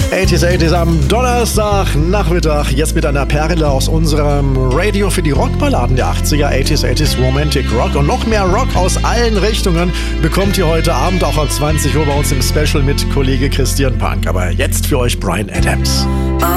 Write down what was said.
80s am Donnerstagnachmittag. Jetzt mit einer Perle aus unserem Radio für die Rockballaden der 80er. 80s Romantic Rock. Und noch mehr Rock aus allen Richtungen bekommt ihr heute Abend auch um 20 Uhr bei uns im Special mit Kollege Christian Punk. Aber jetzt für euch Bryan Adams.